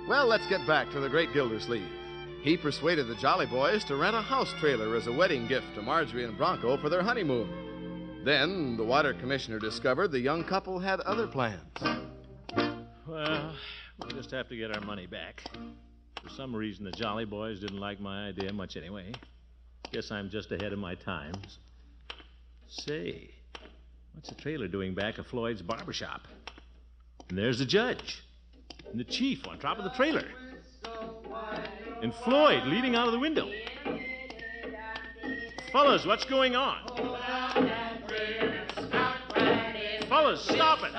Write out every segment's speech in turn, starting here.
Well, let's get back to the great Gildersleeve. He persuaded the Jolly Boys to rent a house trailer as a wedding gift to Marjorie and Bronco for their honeymoon. Then the water commissioner discovered the young couple had other plans. Well, we'll just have to get our money back. For some reason, the Jolly Boys didn't like my idea much anyway. Guess I'm just ahead of my times. Say, what's the trailer doing back of Floyd's barbershop? And there's the judge. And the chief on top of the trailer. And Floyd leading out of the window. Fellas, what's going on? Fellas, stop it.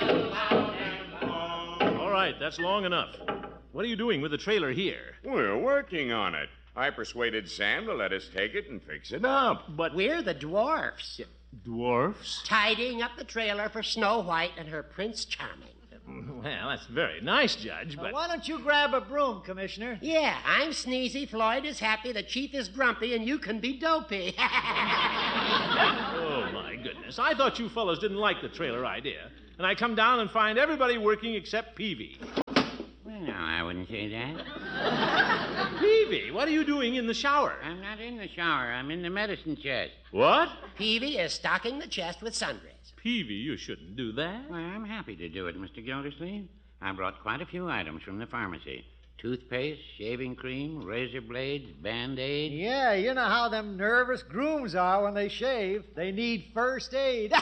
All right, that's long enough. What are you doing with the trailer here? We're working on it. I persuaded Sam to let us take it and fix it up. But We're the dwarfs. dwarfs? Tidying up the trailer for Snow White and her Prince Charming. Well, that's very nice, Judge, but... Why don't you grab a broom, Commissioner? Yeah, I'm sneezy, Floyd is happy, the chief is grumpy, and you can be dopey. Oh, my goodness. I thought you fellows didn't like the trailer idea. And I come down and find everybody working except Peavy. Well, no, I wouldn't say that. Peavy, what are you doing in the shower? I'm not in the shower. I'm in the medicine chest. What? Peavy is stocking the chest with sundries. Peavy, you shouldn't do that. Well, I'm happy to do it, Mr. Gildersleeve. I brought quite a few items from the pharmacy. Toothpaste, shaving cream, razor blades, Band-Aid. Yeah, you know how them nervous grooms are when they shave. They need first aid.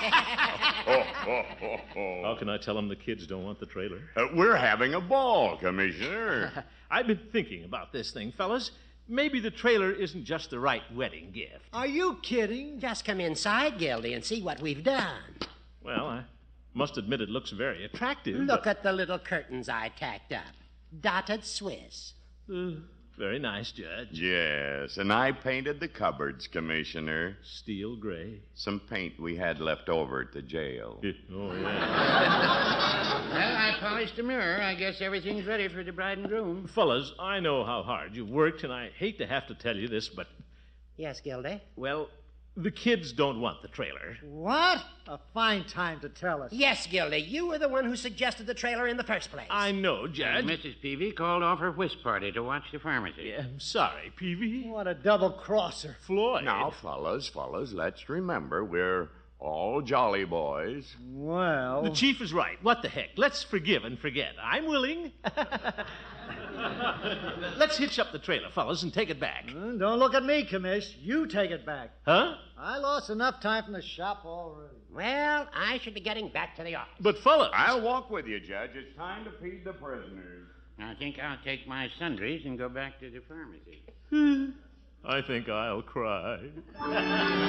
How can I tell them the kids don't want the trailer? We're having a ball, Commissioner. I've been thinking about this thing, fellas. Maybe the trailer isn't just the right wedding gift. Are you kidding? Just come inside, Gildy, and see what we've done. Well, I must admit it looks very attractive. Look at the little curtains I tacked up. Dotted Swiss. Very nice, Judge. Yes, and I painted the cupboards, Commissioner. Steel gray. Some paint we had left over at the jail. Oh, yeah. Well, I polished the mirror. I guess everything's ready for the bride and groom. Fellas, I know how hard you've worked, and I hate to have to tell you this, but, Yes, Gildy? well, the kids don't want the trailer. What? A fine time to tell us. Yes, Gildy, you were the one who suggested the trailer in the first place. I know, Judge. And Mrs. Peavy called off her whist party to watch the pharmacy. Yeah, I'm sorry, Peavy. What a double crosser. Floyd. Now, fellas, let's remember we're all Jolly Boys. Well. The chief is right. What the heck? Let's forgive and forget. I'm willing. Let's hitch up the trailer, fellas, and take it back. Don't look at me, Commish. You take it back. Huh? I lost enough time from the shop already. Well, I should be getting back to the office. But, fellas... I'll walk with you, Judge. It's time to feed the prisoners. I think I'll take my sundries and go back to the pharmacy. I think I'll cry.